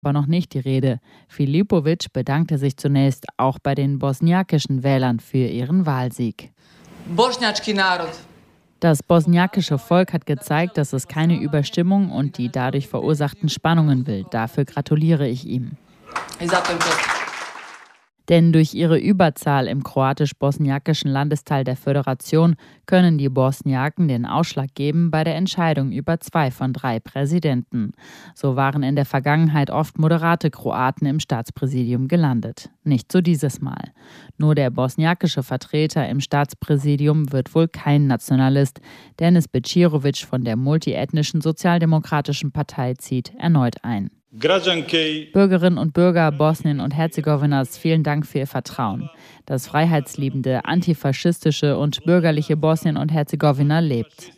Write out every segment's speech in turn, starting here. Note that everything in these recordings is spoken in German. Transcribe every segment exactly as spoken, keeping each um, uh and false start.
aber noch nicht die Rede. Filipović bedankte sich zunächst auch bei den bosniakischen Wählern für ihren Wahlsieg. Das bosniakische Volk hat gezeigt, dass es keine Überstimmung und die dadurch verursachten Spannungen will. Dafür gratuliere ich ihm. Denn durch ihre Überzahl im kroatisch-bosniakischen Landesteil der Föderation können die Bosniaken den Ausschlag geben bei der Entscheidung über zwei von drei Präsidenten. So waren in der Vergangenheit oft moderate Kroaten im Staatspräsidium gelandet. Nicht so dieses Mal. Nur der bosniakische Vertreter im Staatspräsidium wird wohl kein Nationalist. Denis Bećirović von der multiethnischen Sozialdemokratischen Partei zieht erneut ein. Bürgerinnen und Bürger Bosnien und Herzegowinas, vielen Dank für Ihr Vertrauen. Das freiheitsliebende, antifaschistische und bürgerliche Bosnien und Herzegowina lebt.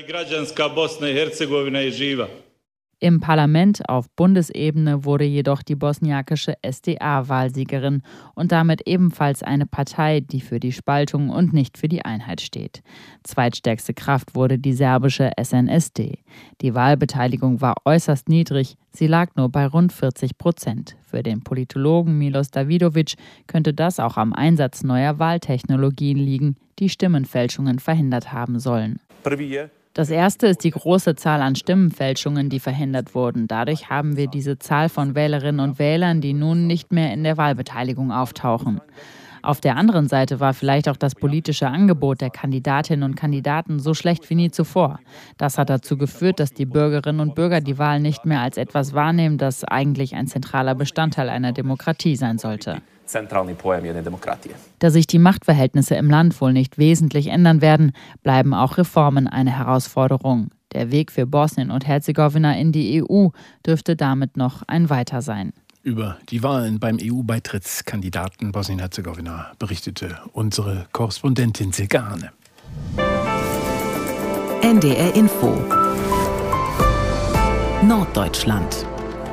Im Parlament auf Bundesebene wurde jedoch die bosniakische S D A Wahlsiegerin und damit ebenfalls eine Partei, die für die Spaltung und nicht für die Einheit steht. Zweitstärkste Kraft wurde die serbische S N S D. Die Wahlbeteiligung war äußerst niedrig, sie lag nur bei rund vierzig Prozent. Für den Politologen Milos Davidovic könnte das auch am Einsatz neuer Wahltechnologien liegen, die Stimmenfälschungen verhindert haben sollen. Das erste ist die große Zahl an Stimmenfälschungen, die verhindert wurden. Dadurch haben wir diese Zahl von Wählerinnen und Wählern, die nun nicht mehr in der Wahlbeteiligung auftauchen. Auf der anderen Seite war vielleicht auch das politische Angebot der Kandidatinnen und Kandidaten so schlecht wie nie zuvor. Das hat dazu geführt, dass die Bürgerinnen und Bürger die Wahl nicht mehr als etwas wahrnehmen, das eigentlich ein zentraler Bestandteil einer Demokratie sein sollte. Da sich die Machtverhältnisse im Land wohl nicht wesentlich ändern werden, bleiben auch Reformen eine Herausforderung. Der Weg für Bosnien und Herzegowina in die E U dürfte damit noch ein weiter sein. Über die Wahlen beim E U-Beitrittskandidaten Bosnien-Herzegowina berichtete unsere Korrespondentin Silke Hane. N D R Info Norddeutschland.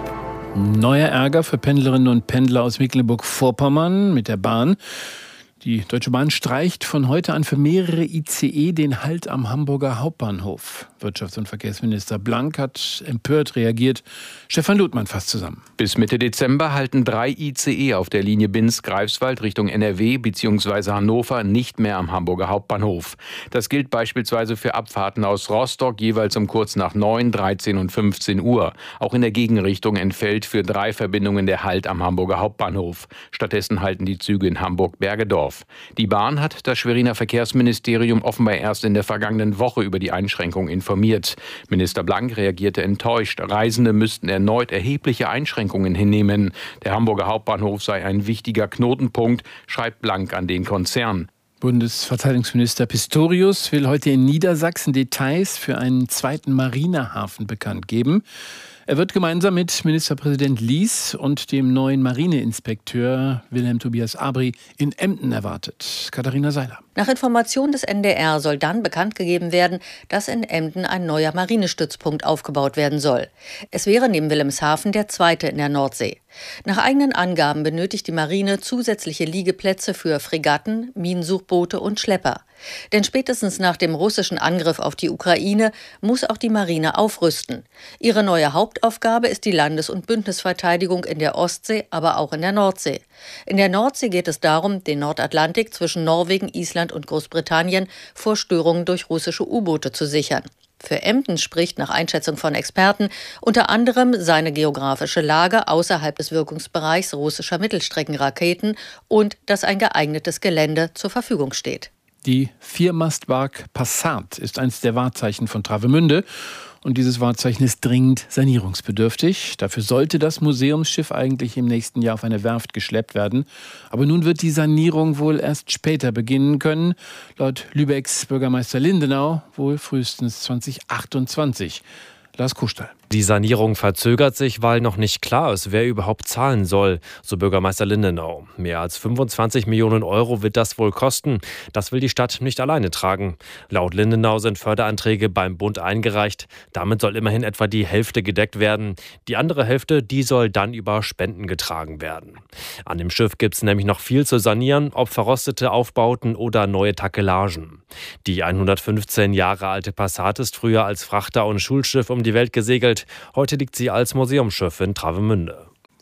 Neuer Ärger für Pendlerinnen und Pendler aus Mecklenburg-Vorpommern mit der Bahn. Die Deutsche Bahn streicht von heute an für mehrere I C E den Halt am Hamburger Hauptbahnhof. Wirtschafts- und Verkehrsminister Blank hat empört reagiert. Stefan Ludmann fasst zusammen. Bis Mitte Dezember halten drei I C E auf der Linie Binz-Greifswald Richtung N R W bzw. Hannover nicht mehr am Hamburger Hauptbahnhof. Das gilt beispielsweise für Abfahrten aus Rostock jeweils um kurz nach neun, dreizehn und fünfzehn Uhr. Auch in der Gegenrichtung entfällt für drei Verbindungen der Halt am Hamburger Hauptbahnhof. Stattdessen halten die Züge in Hamburg-Bergedorf. Die Bahn hat das Schweriner Verkehrsministerium offenbar erst in der vergangenen Woche über die Einschränkung informiert. Minister Blank reagierte enttäuscht. Reisende müssten erneut erhebliche Einschränkungen hinnehmen. Der Hamburger Hauptbahnhof sei ein wichtiger Knotenpunkt, schreibt Blank an den Konzern. Bundesverteidigungsminister Pistorius will heute in Niedersachsen Details für einen zweiten Marinehafen bekannt geben. Er wird gemeinsam mit Ministerpräsident Lies und dem neuen Marineinspekteur Wilhelm Tobias Abri in Emden erwartet. Katharina Seiler. Nach Information des N D R soll dann bekannt gegeben werden, dass in Emden ein neuer Marinestützpunkt aufgebaut werden soll. Es wäre neben Wilhelmshaven der zweite in der Nordsee. Nach eigenen Angaben benötigt die Marine zusätzliche Liegeplätze für Fregatten, Minensuchboote und Schlepper. Denn spätestens nach dem russischen Angriff auf die Ukraine muss auch die Marine aufrüsten. Ihre neue Hauptaufgabe ist die Landes- und Bündnisverteidigung in der Ostsee, aber auch in der Nordsee. In der Nordsee geht es darum, den Nordatlantik zwischen Norwegen, Island und Großbritannien vor Störungen durch russische U-Boote zu sichern. Für Emden spricht nach Einschätzung von Experten unter anderem seine geografische Lage außerhalb des Wirkungsbereichs russischer Mittelstreckenraketen und dass ein geeignetes Gelände zur Verfügung steht. Die Viermastbark Passat ist eines der Wahrzeichen von Travemünde. Und dieses Wahrzeichen ist dringend sanierungsbedürftig. Dafür sollte das Museumsschiff eigentlich im nächsten Jahr auf eine Werft geschleppt werden. Aber nun wird die Sanierung wohl erst später beginnen können. Laut Lübecks Bürgermeister Lindenau wohl frühestens zwanzig achtundzwanzig. Lars Kuschtal. Die Sanierung verzögert sich, weil noch nicht klar ist, wer überhaupt zahlen soll, so Bürgermeister Lindenau. Mehr als fünfundzwanzig Millionen Euro wird das wohl kosten. Das will die Stadt nicht alleine tragen. Laut Lindenau sind Förderanträge beim Bund eingereicht. Damit soll immerhin etwa die Hälfte gedeckt werden. Die andere Hälfte, die soll dann über Spenden getragen werden. An dem Schiff gibt es nämlich noch viel zu sanieren, ob verrostete Aufbauten oder neue Takelagen. Die hundertfünfzehn Jahre alte Passat ist früher als Frachter und Schulschiff um die Welt gesegelt. Heute liegt sie als Museumsschiff in Travemünde.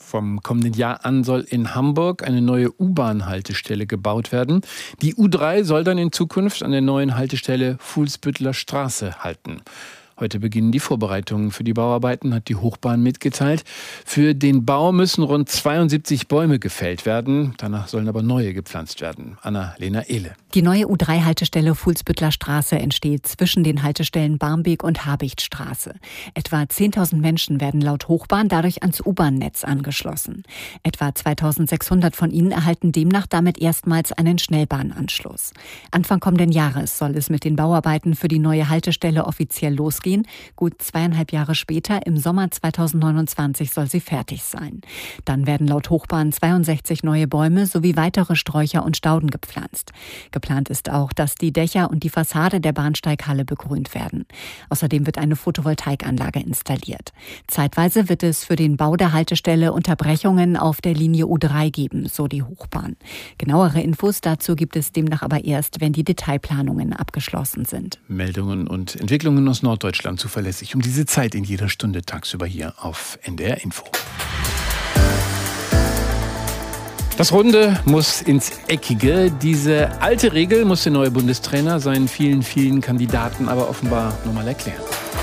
Vom kommenden Jahr an soll in Hamburg eine neue U-Bahn-Haltestelle gebaut werden. Die U drei soll dann in Zukunft an der neuen Haltestelle Fuhlsbütteler Straße halten. Heute beginnen die Vorbereitungen für die Bauarbeiten, hat die Hochbahn mitgeteilt. Für den Bau müssen rund zweiundsiebzig Bäume gefällt werden. Danach sollen aber neue gepflanzt werden. Anna-Lena Ehle. Die neue U drei Haltestelle Fuhlsbütteler Straße entsteht zwischen den Haltestellen Barmbek und Habichtstraße. Etwa zehntausend Menschen werden laut Hochbahn dadurch ans U-Bahn-Netz angeschlossen. Etwa zweitausendsechshundert von ihnen erhalten demnach damit erstmals einen Schnellbahnanschluss. Anfang kommenden Jahres soll es mit den Bauarbeiten für die neue Haltestelle offiziell losgehen. Gut zweieinhalb Jahre später, im Sommer zweitausendneunundzwanzig, soll sie fertig sein. Dann werden laut Hochbahn zweiundsechzig neue Bäume sowie weitere Sträucher und Stauden gepflanzt. Geplant ist auch, dass die Dächer und die Fassade der Bahnsteighalle begrünt werden. Außerdem wird eine Photovoltaikanlage installiert. Zeitweise wird es für den Bau der Haltestelle Unterbrechungen auf der Linie U drei geben, so die Hochbahn. Genauere Infos dazu gibt es demnach aber erst, wenn die Detailplanungen abgeschlossen sind. Meldungen und Entwicklungen aus Norddeutschland zuverlässig um diese Zeit in jeder Stunde tagsüber hier auf N D R Info. Das Runde muss ins Eckige. Diese alte Regel muss der neue Bundestrainer seinen vielen, vielen Kandidaten aber offenbar nochmal erklären.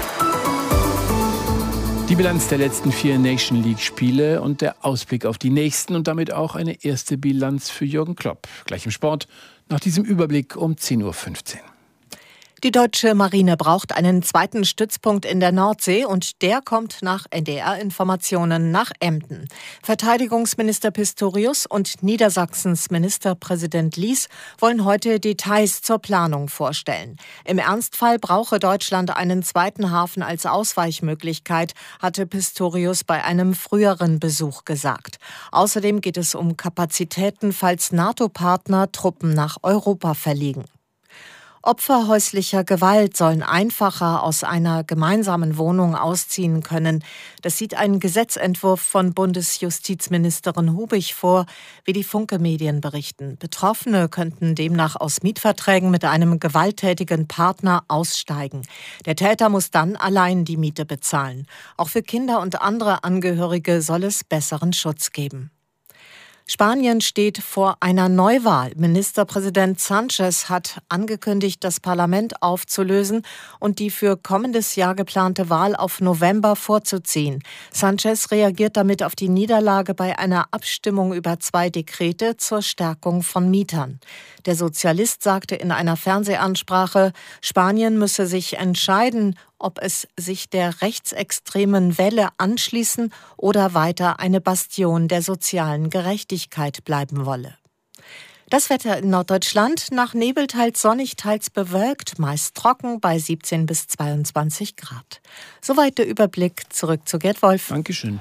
Die Bilanz der letzten vier Nation League-Spiele und der Ausblick auf die nächsten und damit auch eine erste Bilanz für Jürgen Klopp. Gleich im Sport, nach diesem Überblick um zehn Uhr fünfzehn. Die deutsche Marine braucht einen zweiten Stützpunkt in der Nordsee und der kommt nach N D R-Informationen nach Emden. Verteidigungsminister Pistorius und Niedersachsens Ministerpräsident Lies wollen heute Details zur Planung vorstellen. Im Ernstfall brauche Deutschland einen zweiten Hafen als Ausweichmöglichkeit, hatte Pistorius bei einem früheren Besuch gesagt. Außerdem geht es um Kapazitäten, falls NATO-Partner Truppen nach Europa verlegen. Opfer häuslicher Gewalt sollen einfacher aus einer gemeinsamen Wohnung ausziehen können. Das sieht ein Gesetzentwurf von Bundesjustizministerin Hubig vor, wie die Funke-Medien berichten. Betroffene könnten demnach aus Mietverträgen mit einem gewalttätigen Partner aussteigen. Der Täter muss dann allein die Miete bezahlen. Auch für Kinder und andere Angehörige soll es besseren Schutz geben. Spanien steht vor einer Neuwahl. Ministerpräsident Sánchez hat angekündigt, das Parlament aufzulösen und die für kommendes Jahr geplante Wahl auf November vorzuziehen. Sánchez reagiert damit auf die Niederlage bei einer Abstimmung über zwei Dekrete zur Stärkung von Mietern. Der Sozialist sagte in einer Fernsehansprache, Spanien müsse sich entscheiden, ob es sich der rechtsextremen Welle anschließen oder weiter eine Bastion der sozialen Gerechtigkeit bleiben wolle. Das Wetter in Norddeutschland: nach Nebel teils sonnig, teils bewölkt, meist trocken bei siebzehn bis zweiundzwanzig Grad. Soweit der Überblick. Zurück zu Gerd Wolf. Dankeschön.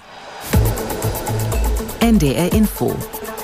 N D R Info.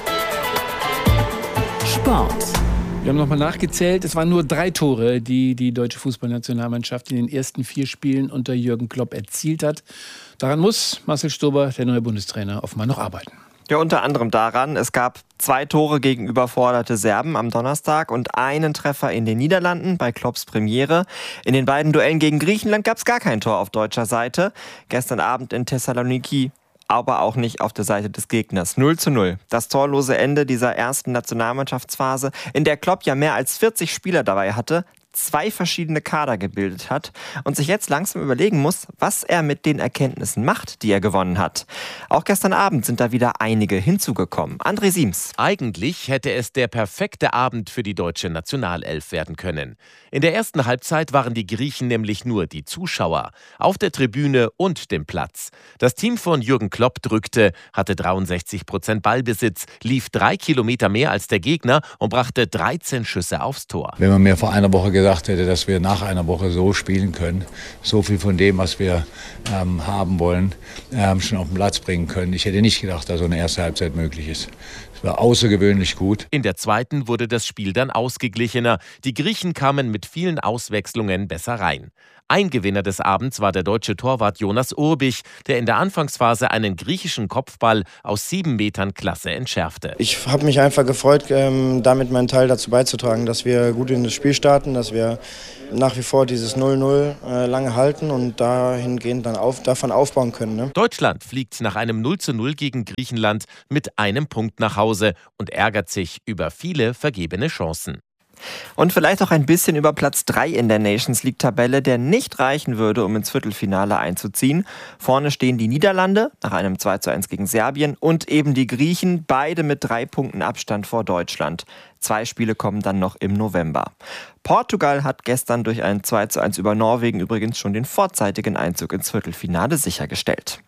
Sport. Wir haben nochmal nachgezählt. Es waren nur drei Tore, die die deutsche Fußballnationalmannschaft in den ersten vier Spielen unter Jürgen Klopp erzielt hat. Daran muss Marcel Stober, der neue Bundestrainer, offenbar noch arbeiten. Ja, unter anderem daran. Es gab zwei Tore gegen überforderte Serben am Donnerstag und einen Treffer in den Niederlanden bei Klopps Premiere. In den beiden Duellen gegen Griechenland gab es gar kein Tor auf deutscher Seite. Gestern Abend in Thessaloniki aber auch nicht auf der Seite des Gegners. null zu null. Das torlose Ende dieser ersten Nationalmannschaftsphase, in der Klopp ja mehr als vierzig Spieler dabei hatte, zwei verschiedene Kader gebildet hat und sich jetzt langsam überlegen muss, was er mit den Erkenntnissen macht, die er gewonnen hat. Auch gestern Abend sind da wieder einige hinzugekommen. André Siems. Eigentlich hätte es der perfekte Abend für die deutsche Nationalelf werden können. In der ersten Halbzeit waren die Griechen nämlich nur die Zuschauer, auf der Tribüne und dem Platz. Das Team von Jürgen Klopp drückte, hatte dreiundsechzig Prozent Ballbesitz, lief drei Kilometer mehr als der Gegner und brachte dreizehn Schüsse aufs Tor. Wenn man mir vor einer Woche gesagt hätte, dass wir nach einer Woche so spielen können, so viel von dem, was wir ähm, haben wollen, ähm, schon auf den Platz bringen können. Ich hätte nicht gedacht, dass so eine erste Halbzeit möglich ist. Es war außergewöhnlich gut. In der zweiten wurde das Spiel dann ausgeglichener. Die Griechen kamen mit vielen Auswechslungen besser rein. Ein Gewinner des Abends war der deutsche Torwart Jonas Urbich, der in der Anfangsphase einen griechischen Kopfball aus sieben Metern Klasse entschärfte. Ich habe mich einfach gefreut, damit meinen Teil dazu beizutragen, dass wir gut in das Spiel starten, dass wir wir nach wie vor dieses null null äh, lange halten und dahingehend dann auf, davon aufbauen können. Ne? Deutschland fliegt nach einem null zu null gegen Griechenland mit einem Punkt nach Hause und ärgert sich über viele vergebene Chancen. Und vielleicht auch ein bisschen über Platz drei in der Nations League-Tabelle, der nicht reichen würde, um ins Viertelfinale einzuziehen. Vorne stehen die Niederlande nach einem zwei zu eins gegen Serbien und eben die Griechen, beide mit drei Punkten Abstand vor Deutschland. Zwei Spiele kommen dann noch im November. Portugal hat gestern durch ein zwei zu eins über Norwegen übrigens schon den vorzeitigen Einzug ins Viertelfinale sichergestellt.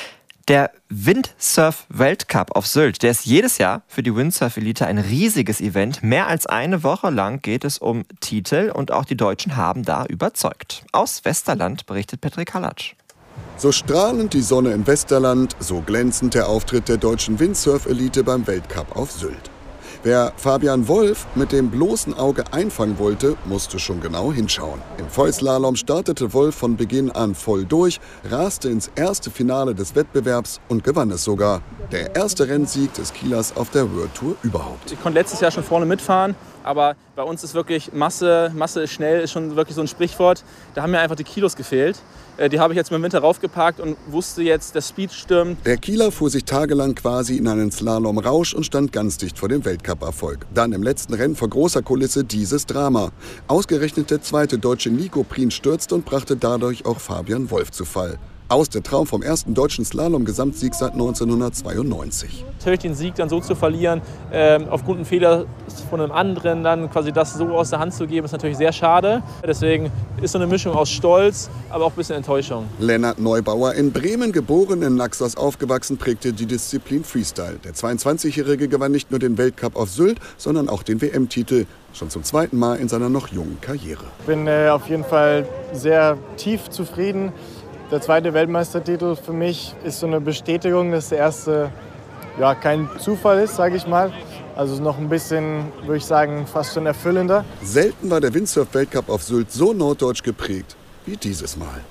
Der Windsurf-Weltcup auf Sylt, der ist jedes Jahr für die Windsurf-Elite ein riesiges Event. Mehr als eine Woche lang geht es um Titel und auch die Deutschen haben da überzeugt. Aus Westerland berichtet Patrick Hallatsch. So strahlend die Sonne in Westerland, so glänzend der Auftritt der deutschen Windsurf-Elite beim Weltcup auf Sylt. Wer Fabian Wolf mit dem bloßen Auge einfangen wollte, musste schon genau hinschauen. Im Vollslalom startete Wolf von Beginn an voll durch, raste ins erste Finale des Wettbewerbs und gewann es sogar. Der erste Rennsieg des Kielers auf der World Tour überhaupt. Ich konnte letztes Jahr schon vorne mitfahren, aber bei uns ist wirklich Masse, Masse ist schnell, ist schon wirklich so ein Sprichwort. Da haben mir einfach die Kilos gefehlt. Die habe ich jetzt im Winter raufgepackt und wusste jetzt, der Speed stimmt. Der Kieler fuhr sich tagelang quasi in einen Slalom-Rausch und stand ganz dicht vor dem Weltcup-Erfolg. Dann im letzten Rennen vor großer Kulisse dieses Drama. Ausgerechnet der zweite Deutsche Nico Prien stürzte und brachte dadurch auch Fabian Wolf zu Fall. Aus der Traum vom ersten deutschen Slalom-Gesamtsieg seit neunzehnhundertzweiundneunzig. Natürlich den Sieg dann so zu verlieren, äh, aufgrund einem Fehler von einem anderen, dann quasi das so aus der Hand zu geben, ist natürlich sehr schade. Deswegen ist so eine Mischung aus Stolz, aber auch ein bisschen Enttäuschung. Lennart Neubauer, in Bremen geboren, in Naxos aufgewachsen, prägte die Disziplin Freestyle. Der zweiundzwanzigjährige gewann nicht nur den Weltcup auf Sylt, sondern auch den W M-Titel. Schon zum zweiten Mal in seiner noch jungen Karriere. Ich bin äh, auf jeden Fall sehr tief zufrieden. Der zweite Weltmeistertitel für mich ist so eine Bestätigung, dass der erste ja, kein Zufall ist, sage ich mal. Also noch ein bisschen, würde ich sagen, fast schon erfüllender. Selten war der Windsurf-Weltcup auf Sylt so norddeutsch geprägt wie dieses Mal.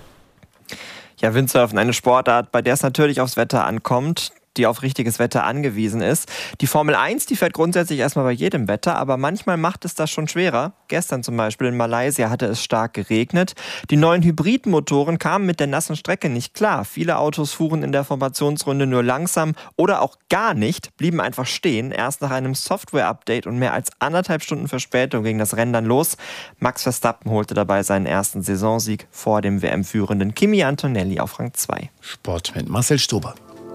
Ja, Windsurfen, eine Sportart, bei der es natürlich aufs Wetter ankommt, die auf richtiges Wetter angewiesen ist. Die Formel eins, die fährt grundsätzlich erstmal bei jedem Wetter, aber manchmal macht es das schon schwerer. Gestern zum Beispiel in Malaysia hatte es stark geregnet. Die neuen Hybridmotoren kamen mit der nassen Strecke nicht klar. Viele Autos fuhren in der Formationsrunde nur langsam oder auch gar nicht, blieben einfach stehen. Erst nach einem Software-Update und mehr als anderthalb Stunden Verspätung ging das Rennen dann los. Max Verstappen holte dabei seinen ersten Saisonsieg vor dem W M-führenden Kimi Antonelli auf Rang zwei. Sport mit Marcel Stober.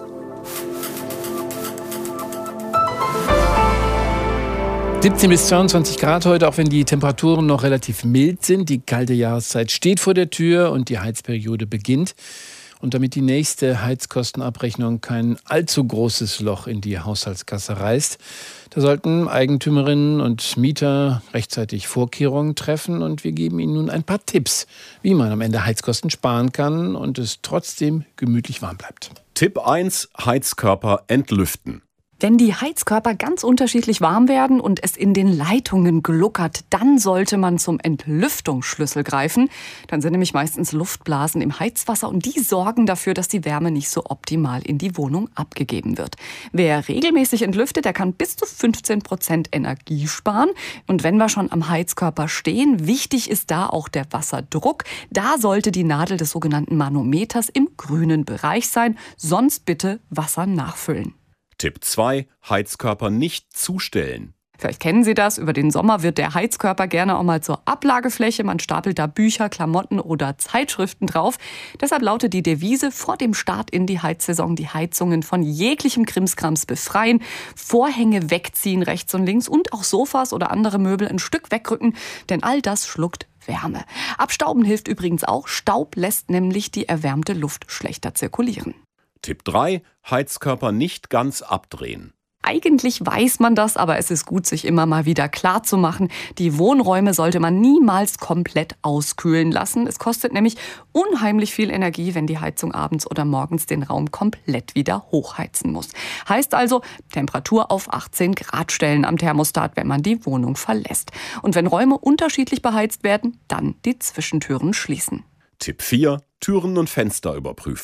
siebzehn bis zweiundzwanzig Grad heute, auch wenn die Temperaturen noch relativ mild sind. Die kalte Jahreszeit steht vor der Tür und die Heizperiode beginnt. Und damit die nächste Heizkostenabrechnung kein allzu großes Loch in die Haushaltskasse reißt, da sollten Eigentümerinnen und Mieter rechtzeitig Vorkehrungen treffen. Und wir geben Ihnen nun ein paar Tipps, wie man am Ende Heizkosten sparen kann und es trotzdem gemütlich warm bleibt. Tipp eins, Heizkörper entlüften. Wenn die Heizkörper ganz unterschiedlich warm werden und es in den Leitungen gluckert, dann sollte man zum Entlüftungsschlüssel greifen. Dann sind nämlich meistens Luftblasen im Heizwasser und die sorgen dafür, dass die Wärme nicht so optimal in die Wohnung abgegeben wird. Wer regelmäßig entlüftet, der kann bis zu fünfzehn Prozent Energie sparen. Und wenn wir schon am Heizkörper stehen, wichtig ist da auch der Wasserdruck. Da sollte die Nadel des sogenannten Manometers im grünen Bereich sein, sonst bitte Wasser nachfüllen. Tipp zwei, Heizkörper nicht zustellen. Vielleicht kennen Sie das, über den Sommer wird der Heizkörper gerne auch mal zur Ablagefläche. Man stapelt da Bücher, Klamotten oder Zeitschriften drauf. Deshalb lautet die Devise vor dem Start in die Heizsaison: die Heizungen von jeglichem Krimskrams befreien, Vorhänge wegziehen rechts und links und auch Sofas oder andere Möbel ein Stück wegrücken, denn all das schluckt Wärme. Abstauben hilft übrigens auch. Staub lässt nämlich die erwärmte Luft schlechter zirkulieren. Tipp drei, Heizkörper nicht ganz abdrehen. Eigentlich weiß man das, aber es ist gut, sich immer mal wieder klar zu machen. Die Wohnräume sollte man niemals komplett auskühlen lassen. Es kostet nämlich unheimlich viel Energie, wenn die Heizung abends oder morgens den Raum komplett wieder hochheizen muss. Heißt also, Temperatur auf achtzehn Grad stellen am Thermostat, wenn man die Wohnung verlässt. Und wenn Räume unterschiedlich beheizt werden, dann die Zwischentüren schließen. Tipp vier, Türen und Fenster überprüfen.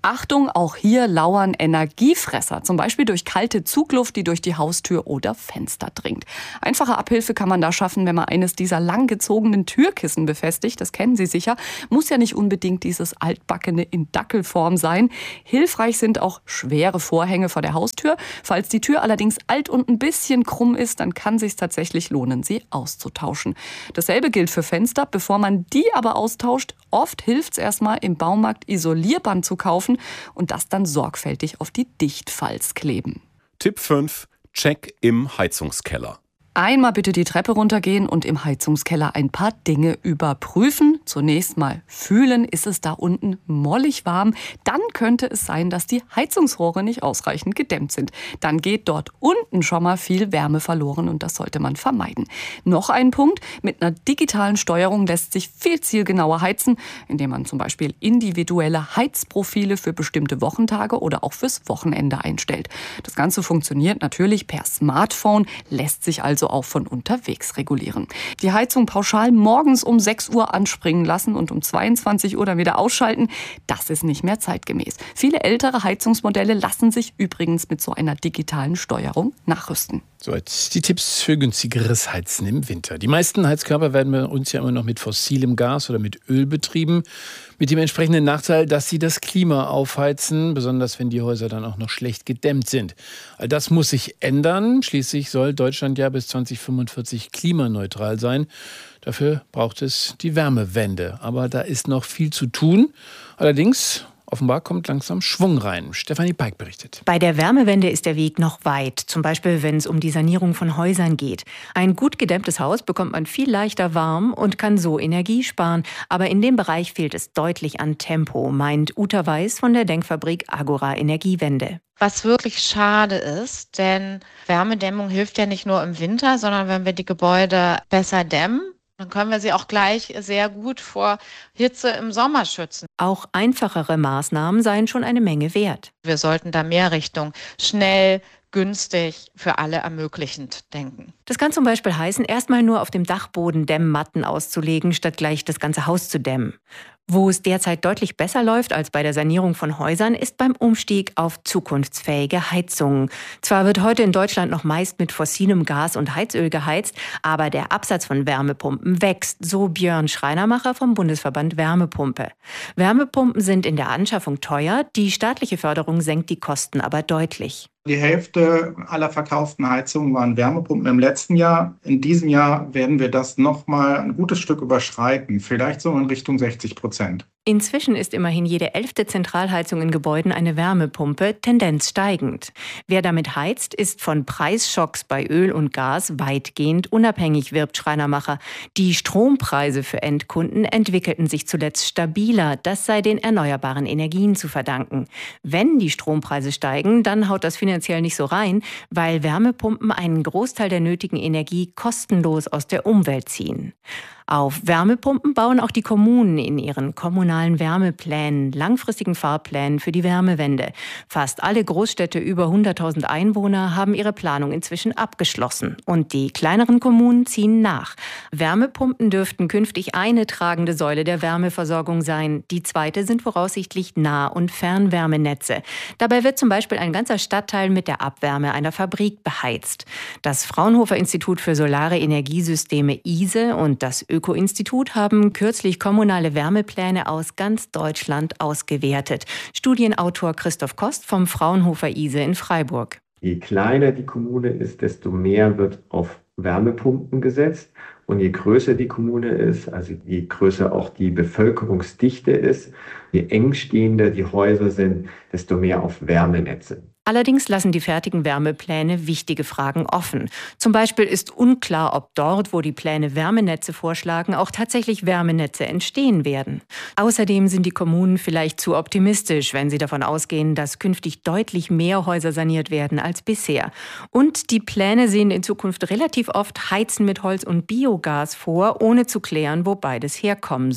Achtung, auch hier lauern Energiefresser, zum Beispiel durch kalte Zugluft, die durch die Haustür oder Fenster dringt. Einfache Abhilfe kann man da schaffen, wenn man eines dieser langgezogenen Türkissen befestigt. Das kennen Sie sicher. Muss ja nicht unbedingt dieses altbackene in Dackelform sein. Hilfreich sind auch schwere Vorhänge vor der Haustür. Falls die Tür allerdings alt und ein bisschen krumm ist, dann kann es sich tatsächlich lohnen, sie auszutauschen. Dasselbe gilt für Fenster. Bevor man die aber austauscht, oft hilft es erstmal im Baumarkt Isolierband zu kaufen und das dann sorgfältig auf die Dichtfalz kleben. Tipp fünf. Check im Heizungskeller. Einmal bitte die Treppe runtergehen und im Heizungskeller ein paar Dinge überprüfen. Zunächst mal fühlen, ist es da unten mollig warm? Dann könnte es sein, dass die Heizungsrohre nicht ausreichend gedämmt sind. Dann geht dort unten schon mal viel Wärme verloren und das sollte man vermeiden. Noch ein Punkt, mit einer digitalen Steuerung lässt sich viel zielgenauer heizen, indem man zum Beispiel individuelle Heizprofile für bestimmte Wochentage oder auch fürs Wochenende einstellt. Das Ganze funktioniert natürlich per Smartphone, lässt sich also auch von unterwegs regulieren. Die Heizung pauschal morgens um sechs Uhr anspringen lassen und um zweiundzwanzig Uhr dann wieder ausschalten, das ist nicht mehr zeitgemäß. Viele ältere Heizungsmodelle lassen sich übrigens mit so einer digitalen Steuerung nachrüsten. So, jetzt die Tipps für günstigeres Heizen im Winter. Die meisten Heizkörper werden bei uns ja immer noch mit fossilem Gas oder mit Öl betrieben. Mit dem entsprechenden Nachteil, dass sie das Klima aufheizen, besonders wenn die Häuser dann auch noch schlecht gedämmt sind. All das muss sich ändern. Schließlich soll Deutschland ja bis zweitausendfünfundvierzig klimaneutral sein. Dafür braucht es die Wärmewende. Aber da ist noch viel zu tun. Allerdings offenbar kommt langsam Schwung rein. Stefanie Peik berichtet. Bei der Wärmewende ist der Weg noch weit. Zum Beispiel, wenn es um die Sanierung von Häusern geht. Ein gut gedämmtes Haus bekommt man viel leichter warm und kann so Energie sparen. Aber in dem Bereich fehlt es deutlich an Tempo, meint Uta Weiß von der Denkfabrik Agora Energiewende. Was wirklich schade ist, denn Wärmedämmung hilft ja nicht nur im Winter, sondern wenn wir die Gebäude besser dämmen, dann können wir sie auch gleich sehr gut vor Hitze im Sommer schützen. Auch einfachere Maßnahmen seien schon eine Menge wert. Wir sollten da mehr Richtung schnell, günstig, für alle ermöglichend denken. Das kann zum Beispiel heißen, erstmal nur auf dem Dachboden Dämmmatten auszulegen, statt gleich das ganze Haus zu dämmen. Wo es derzeit deutlich besser läuft als bei der Sanierung von Häusern, ist beim Umstieg auf zukunftsfähige Heizungen. Zwar wird heute in Deutschland noch meist mit fossilem Gas und Heizöl geheizt, aber der Absatz von Wärmepumpen wächst, so Björn Schreinermacher vom Bundesverband Wärmepumpe. Wärmepumpen sind in der Anschaffung teuer, die staatliche Förderung senkt die Kosten aber deutlich. Die Hälfte aller verkauften Heizungen waren Wärmepumpen im letzten Jahr. In diesem Jahr werden wir das noch mal ein gutes Stück überschreiten, vielleicht so in Richtung sechzig Prozent. Inzwischen ist immerhin jede elfte Zentralheizung in Gebäuden eine Wärmepumpe, Tendenz steigend. Wer damit heizt, ist von Preisschocks bei Öl und Gas weitgehend unabhängig, wirbt Schreinermacher. Die Strompreise für Endkunden entwickelten sich zuletzt stabiler. Das sei den erneuerbaren Energien zu verdanken. Wenn die Strompreise steigen, dann haut das finanziell nicht so rein, weil Wärmepumpen einen Großteil der nötigen Energie kostenlos aus der Umwelt ziehen. Auf Wärmepumpen bauen auch die Kommunen in ihren kommunalen Wärmeplänen, langfristigen Fahrplänen für die Wärmewende. Fast alle Großstädte über hunderttausend Einwohner haben ihre Planung inzwischen abgeschlossen. Und die kleineren Kommunen ziehen nach. Wärmepumpen dürften künftig eine tragende Säule der Wärmeversorgung sein. Die zweite sind voraussichtlich Nah- und Fernwärmenetze. Dabei wird zum Beispiel ein ganzer Stadtteil mit der Abwärme einer Fabrik beheizt. Das Fraunhofer Institut für Solare Energiesysteme I S E und das Öko-Institut haben kürzlich kommunale Wärmepläne aus ganz Deutschland ausgewertet. Studienautor Christoph Kost vom Fraunhofer I S E in Freiburg. Je kleiner die Kommune ist, desto mehr wird auf Wärmepumpen gesetzt. Und je größer die Kommune ist, also je größer auch die Bevölkerungsdichte ist, je engstehender die Häuser sind, desto mehr auf Wärmenetze. Allerdings lassen die fertigen Wärmepläne wichtige Fragen offen. Zum Beispiel ist unklar, ob dort, wo die Pläne Wärmenetze vorschlagen, auch tatsächlich Wärmenetze entstehen werden. Außerdem sind die Kommunen vielleicht zu optimistisch, wenn sie davon ausgehen, dass künftig deutlich mehr Häuser saniert werden als bisher. Und die Pläne sehen in Zukunft relativ oft Heizen mit Holz und Biogas vor, ohne zu klären, wo beides herkommen soll.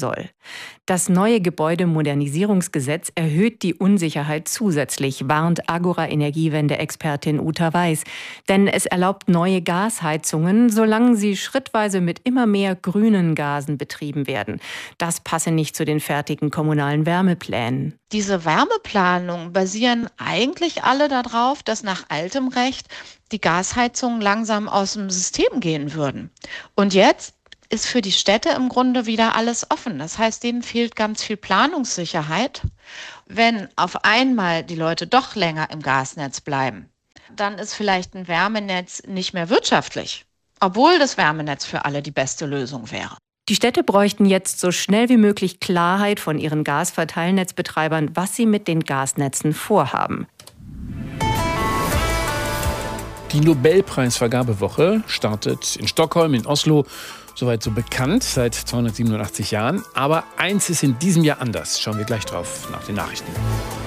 Das neue Gebäudemodernisierungsgesetz erhöht die Unsicherheit zusätzlich, warnt Agora-Energiewende-Expertin Uta Weiß. Denn es erlaubt neue Gasheizungen, solange sie schrittweise mit immer mehr grünen Gasen betrieben werden. Das passe nicht zu den fertigen kommunalen Wärmeplänen. Diese Wärmeplanungen basieren eigentlich alle darauf, dass nach altem Recht die Gasheizungen langsam aus dem System gehen würden. Und jetzt ist für die Städte im Grunde wieder alles offen. Das heißt, denen fehlt ganz viel Planungssicherheit. Wenn auf einmal die Leute doch länger im Gasnetz bleiben, dann ist vielleicht ein Wärmenetz nicht mehr wirtschaftlich, obwohl das Wärmenetz für alle die beste Lösung wäre. Die Städte bräuchten jetzt so schnell wie möglich Klarheit von ihren Gasverteilnetzbetreibern, was sie mit den Gasnetzen vorhaben. Die Nobelpreisvergabewoche startet in Stockholm, in Oslo, soweit so bekannt, seit zweihundertsiebenundachtzig Jahren. Aber eins ist in diesem Jahr anders. Schauen wir gleich drauf nach den Nachrichten.